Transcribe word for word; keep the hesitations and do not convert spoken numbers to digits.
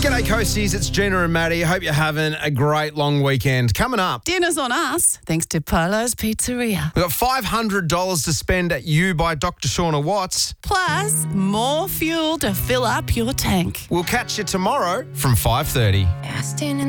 G'day, Coasties. It's Gina and Maddie. Hope you're having a great long weekend. Coming up, Dinner's on us, thanks to Polo's Pizzeria. we've got five hundred dollars to spend at You by Doctor Shauna Watts. Plus, more fuel to fill up your tank. We'll catch you tomorrow from five thirty.